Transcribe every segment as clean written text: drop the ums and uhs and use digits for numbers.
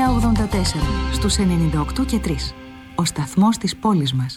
984 στους 98 και 3. Ο σταθμός της πόλης μας.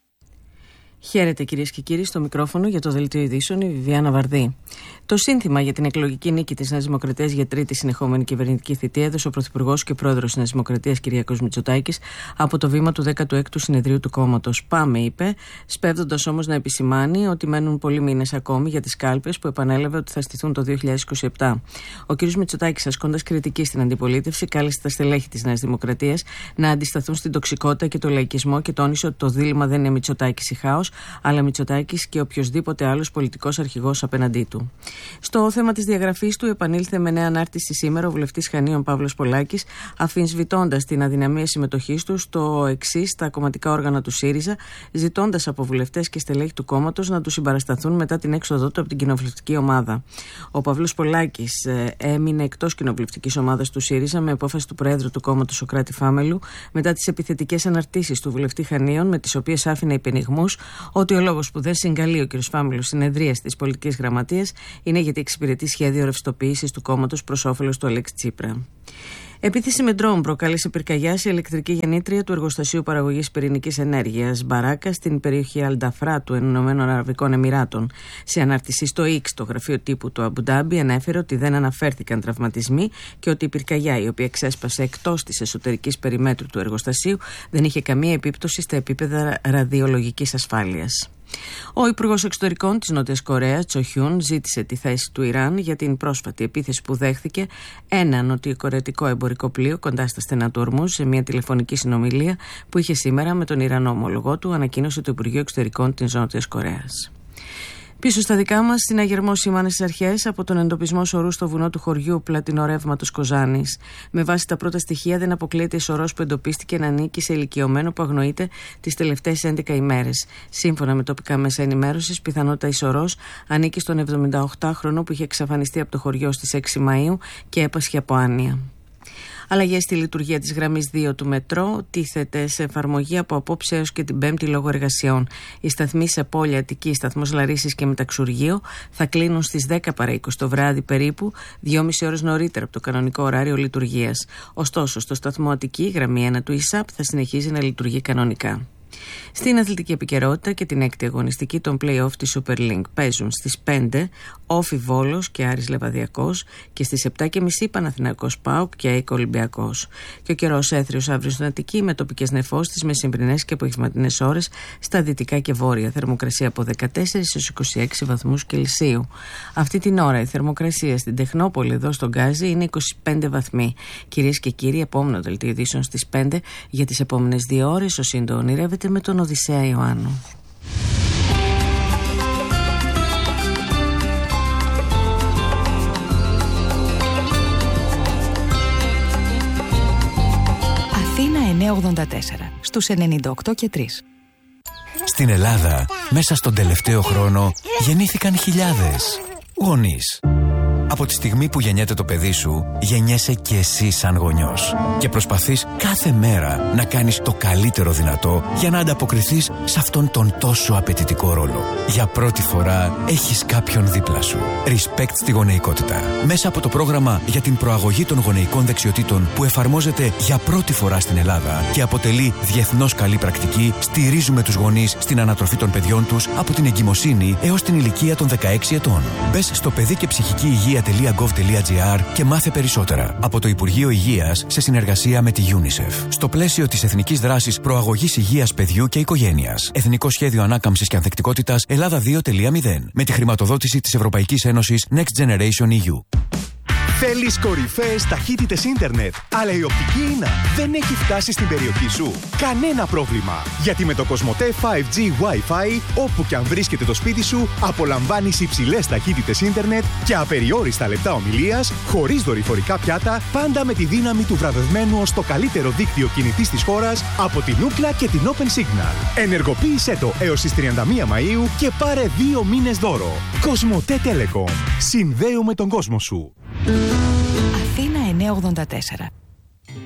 Χαίρετε κυρίες και κύριοι, στο μικρόφωνο για το Δελτίο Ειδήσεων η Βιβιάνα Βαρδή. Το σύνθημα για την εκλογική νίκη της Νέας Δημοκρατίας για τρίτη συνεχόμενη κυβερνητική θητεία έδωσε ο Πρωθυπουργός και Πρόεδρος της Νέας Δημοκρατίας Κυριάκος Μητσοτάκης από το βήμα του 16ου συνεδρίου του κόμματος. Πάμε, είπε, σπέβδοντας όμως να επισημάνει ότι μένουν πολλοί μήνες ακόμη για τις κάλπες που επανέλαβε ότι θα στηθούν το 2027. Ο κ. Μητσοτάκης, ασκώντας κριτική στην αντιπολίτευση, κάλεσε τα στελέχη της Νέας Δημοκρατίας να αντισταθούν στην τοξικότητα και το λαϊκισμό και τόνισε ότι το δίλημμα δεν είναι Μητσοτάκης ή χάος, αλλά Μητσοτάκης και οποιοδήποτε άλλος πολιτικός αρχηγός απέναντί του. Στο θέμα της διαγραφής του, επανήλθε με νέα ανάρτηση σήμερα ο βουλευτής Χανίων Παύλος Πολάκης, αμφισβητώντας την αδυναμία συμμετοχής του στο εξής στα κομματικά όργανα του ΣΥΡΙΖΑ, ζητώντας από βουλευτές και στελέχη του κόμματος να του συμπαρασταθούν μετά την έξοδό του από την κοινοβουλευτική ομάδα. Ο Παύλος Πολάκης έμεινε εκτός κοινοβουλευτικής ομάδας του ΣΥΡΙΖΑ με απόφαση του Προέδρου του κόμματος Σωκράτη Φάμελου μετά τις επιθετικές αναρτήσεις του βουλευτή Χανίων, με τις οποίες άφηνε υπενιγμούς ότι ο λόγος που δεν συγκαλεί ο κ. Φάμελος συνεδρίαση της πολιτικής γραμματείας είναι γιατί εξυπηρετεί σχέδιο ρευστοποίησης του κόμματος προς όφελος του Αλέξη Τσίπρα. Επίθεση με ντρόουν προκάλεσε πυρκαγιά σε ηλεκτρική γεννήτρια του εργοστασίου παραγωγής πυρηνικής ενέργειας Μπαράκα στην περιοχή Αλνταφρά του Ηνωμένων Αραβικών Εμιράτων. Σε ανάρτηση στο X, το γραφείο τύπου του Αμπουντάμπι ανέφερε ότι δεν αναφέρθηκαν τραυματισμοί και ότι η πυρκαγιά, η οποία ξέσπασε εκτός της εσωτερικής περιμέτρου του εργοστασίου, δεν είχε καμία επίπτωση στα επίπεδα ραδιολογικής ασφάλειας. Ο Υπουργός Εξωτερικών της Νότιας Κορέας, Τσο Χιούν, ζήτησε τη θέση του Ιράν για την πρόσφατη επίθεση που δέχθηκε ένα νοτιοκορεατικό εμπορικό πλοίο κοντά στα στενά του Ορμούζ. Σε μια τηλεφωνική συνομιλία που είχε σήμερα με τον Ιρανό ομολογό του, ανακοίνωσε το Υπουργείο Εξωτερικών της Νότιας Κορέας. Πίσω στα δικά μας, στην Αγερμό σήμανε στις αρχές από τον εντοπισμό σωρού στο βουνό του χωριού Πλατινορεύματος Κοζάνης. Με βάση τα πρώτα στοιχεία, δεν αποκλείεται η σωρός που εντοπίστηκε να ανήκει σε ηλικιωμένο που αγνοείται τις τελευταίες 11 ημέρες. Σύμφωνα με τοπικά μέσα ενημέρωσης, πιθανότατα η σωρός ανήκει στον 78χρονο που είχε εξαφανιστεί από το χωριό στις 6 Μαΐου και έπασχε από άνοια. Αλλαγές στη λειτουργία της γραμμής 2 του μετρό τίθεται σε εφαρμογή από απόψε έως και την Πέμπτη λόγω εργασιών. Οι σταθμοί σε Πόλη, Αττική, σταθμός Λαρίσης και Μεταξουργείο θα κλείνουν στις 10 παρά 20 το βράδυ, περίπου 2,5 ώρες νωρίτερα από το κανονικό ωράριο λειτουργίας. Ωστόσο, στο σταθμό Αττική, η γραμμή 1 του ΙΣΑΠ θα συνεχίζει να λειτουργεί κανονικά. Στην αθλητική επικαιρότητα και την έκτη αγωνιστική των play-off της Super League παίζουν στις 5 Όφι Βόλος και Άρης Λεβαδιακός και στις 7.30 Παναθηναϊκός ΠΑΟΚ και ΑΕΚ Ολυμπιακός. Και ο καιρός έθριος αύριο στην Αττική με τοπικές νεφώσεις με μεσημβρινές και απογευματινές ώρες στα δυτικά και βόρεια. Θερμοκρασία από 14 έως 26 βαθμούς Κελσίου. Αυτή την ώρα η θερμοκρασία στην Τεχνόπολη εδώ στον Γκάζι είναι 25 βαθμοί. Κυρίες και κύριοι, επόμενο δελτίο ειδήσεων στις 5 για τις επόμενες 2 ώρες. Ο Σύντο ονειρεύεται με τον Οδυσσέα Ιωάννου. Αθήνα 984 στους 98 και 3. Στην Ελλάδα, μέσα στον τελευταίο χρόνο, γεννήθηκαν χιλιάδες γονείς. Από τη στιγμή που γεννιέται το παιδί σου, γεννιέσαι και εσύ σαν γονιός. Και προσπαθείς κάθε μέρα να κάνεις το καλύτερο δυνατό για να ανταποκριθείς σε αυτόν τον τόσο απαιτητικό ρόλο. Για πρώτη φορά έχεις κάποιον δίπλα σου. Respect στη γονεϊκότητα. Μέσα από το πρόγραμμα για την προαγωγή των γονεϊκών δεξιοτήτων που εφαρμόζεται για πρώτη φορά στην Ελλάδα και αποτελεί διεθνώς καλή πρακτική, στηρίζουμε τους γονείς στην ανατροφή των παιδιών τους από την εγκυμοσύνη έως την ηλικία των 16 ετών. Μπες στο παιδί και ψυχική υγεία.gov.gr και μάθε περισσότερα από το Υπουργείο Υγείας σε συνεργασία με τη UNICEF. Στο πλαίσιο της Εθνικής Δράσης Προαγωγής Υγείας Παιδιού και Οικογένειας. Εθνικό Σχέδιο Ανάκαμψης και Ανθεκτικότητας Ελλάδα 2.0 με τη χρηματοδότηση της Ευρωπαϊκής Ένωσης Next Generation EU. Θέλεις κορυφαίες ταχύτητες ίντερνετ, αλλά η οπτική ίνα δεν έχει φτάσει στην περιοχή σου? Κανένα πρόβλημα, γιατί με το Κοσμοτέ 5G Wi-Fi, όπου και αν βρίσκεται το σπίτι σου, απολαμβάνεις υψηλές ταχύτητες ίντερνετ και απεριόριστα λεπτά ομιλίας, χωρίς δορυφορικά πιάτα, πάντα με τη δύναμη του βραβευμένου ως το καλύτερο δίκτυο κινητής της χώρας από την Ookla και την Open Signal. Ενεργοποίησέ το έως τις 31 Μαΐου και πάρε 2 μήνες δώρο. Κοσμοτέ Telecom. Συνδέουμε τον κόσμο σου. Αθήνα 984